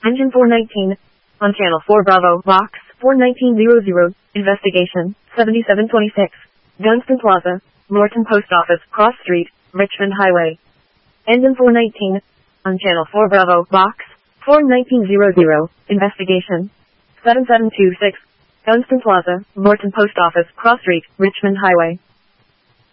Engine 419. On Channel 4 Bravo, Box 41900. Investigation 7726. Gunston Plaza, Morton Post Office, Cross Street, Richmond Highway. Engine 419. On Channel 4 Bravo, Box 41900. Investigation 7726. Gunston Plaza, Morton Post Office, Cross Street, Richmond Highway.